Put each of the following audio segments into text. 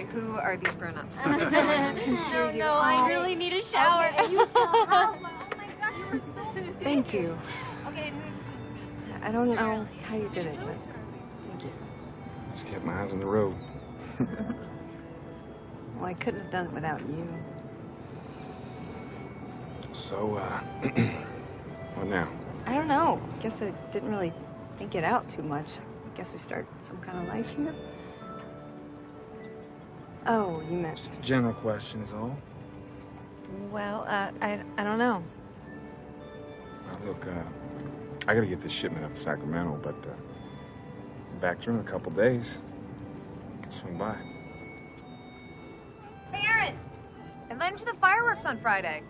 Okay, who are these grown-ups? Oh no, I really need a shower. Okay, you saw Alma. Oh my God, you were so Thank you. Okay, and who is this meant to be? I don't know how you did it, but thank you. Just kept my eyes on the road. Well, I couldn't have done it without you. So, what now? I don't know. I guess I didn't really think it out too much. I guess we start some kind of life here. Oh, you meant... Just a general question is all. Well, I don't know. Well, look, I gotta get this shipment up to Sacramento, but I'm back through in a couple days. I can swing by. Hey, Aaron! Invite him to the fireworks on Friday.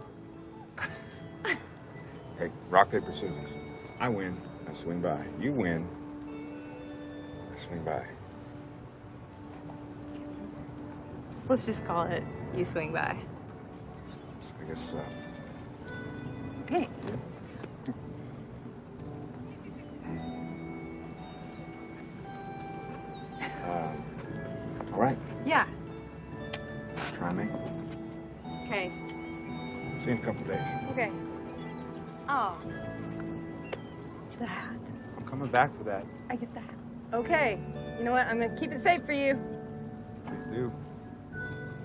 Hey, rock, paper, scissors. I win, I swing by. You win, I swing by. Let's just call it you swing by. So I guess, Okay. all right, Yeah. try me. Okay. See you in a couple days. Okay. Oh. The hat. I'm coming back for that. I get the hat. Okay. You know what? I'm gonna keep it safe for you. Please do.